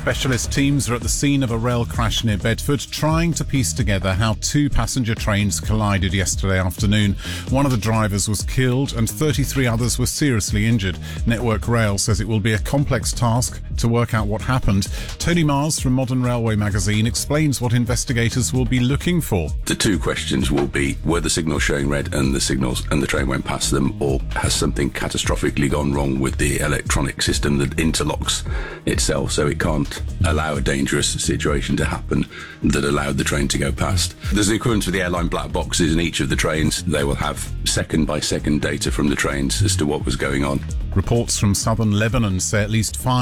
Specialist teams are at the scene of a rail crash near Bedford, trying to piece together how two passenger trains collided yesterday afternoon. One of the drivers was killed and 33 others were seriously injured. Network Rail says it will be a complex task to work out what happened. Tony Mars from Modern Railway magazine explains what investigators will be looking for. The two questions will be, were the signals showing red and the train went past them, or has something catastrophically gone wrong with the electronic system that interlocks itself so it can't allow a dangerous situation to happen that allowed the train to go past. There's an equivalent of the airline black boxes in each of the trains. They will have second by second data from the trains as to what was going on. Reports from southern Lebanon say at least 5